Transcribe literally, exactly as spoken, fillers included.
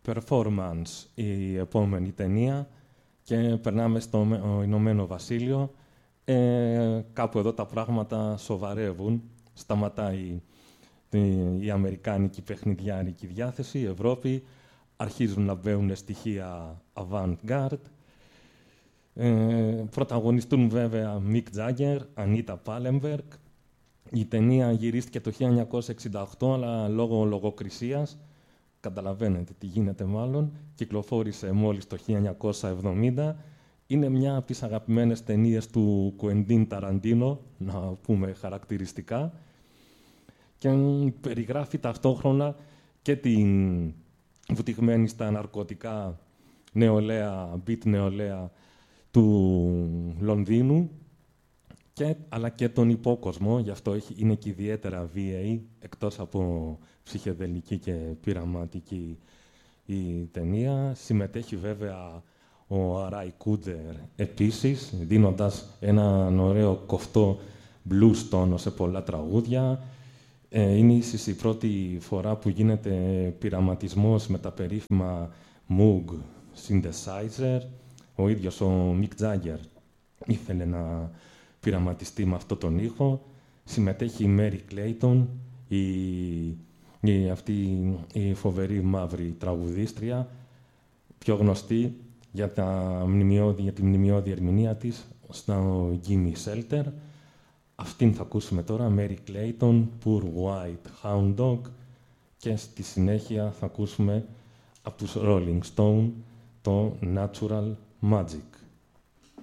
Performance η επόμενη ταινία και περνάμε στο Ηνωμένο Βασίλειο. Ε, κάπου εδώ τα πράγματα σοβαρεύουν. Σταματάει η αμερικάνικη παιχνιδιάρικη διάθεση, η Ευρώπη. Αρχίζουν να μπαίνουν στοιχεία avant-garde. Ε, πρωταγωνιστούν βέβαια Μικ Τζάγκερ, Ανίτα Πάλεμπεργκ. Η ταινία γυρίστηκε το χίλια εννιακόσια εξήντα οκτώ, αλλά λόγω λογοκρισίας, καταλαβαίνετε τι γίνεται μάλλον, κυκλοφόρησε μόλις το χίλια εννιακόσια εβδομήντα. Είναι μια από τις αγαπημένες ταινίες του Κουεντίν Ταραντίνο, να πούμε χαρακτηριστικά, και περιγράφει ταυτόχρονα και την βουτυγμένη στα ναρκωτικά νεολαία, beat νεολαία του Λονδίνου, και, αλλά και τον υπόκοσμο, γι' αυτό έχει, είναι και ιδιαίτερα βίαιη, εκτός από ψυχεδελική και πειραματική η ταινία. Συμμετέχει βέβαια ο Ράι Κούντερ επίσης, δίνοντας έναν ωραίο κοφτό blues τόνο σε πολλά τραγούδια. Ε, είναι ίσως η πρώτη φορά που γίνεται πειραματισμός με τα περίφημα Moog synthesizer. Ο ίδιος ο Μικ Τζάγκερ ήθελε να πειραματιστεί με αυτό τον ήχο. Συμμετέχει η Μέρι Κλέιτον, η, η, αυτή η φοβερή μαύρη τραγουδίστρια, πιο γνωστή για, τα μνημειώδη, για τη μνημειώδη ερμηνεία της στο Gimme Shelter. Αυτήν θα ακούσουμε τώρα, Μέρι Κλέιτον, Poor White Hound Dog, και στη συνέχεια θα ακούσουμε από τους Rolling Stone το Natural Magic.